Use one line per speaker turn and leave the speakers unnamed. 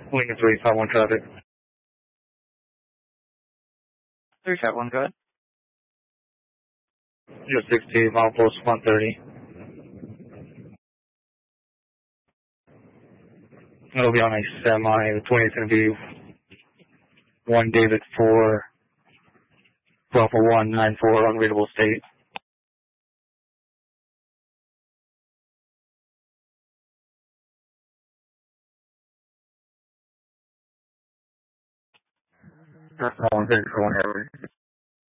Lincoln 351 traffic.
351, go ahead.
You're 60, mile post 130. It'll be on a semi. The 20 is going to be 1 David 4, Bravo 194, unreadable state.
That's 1 David 4 Heavy.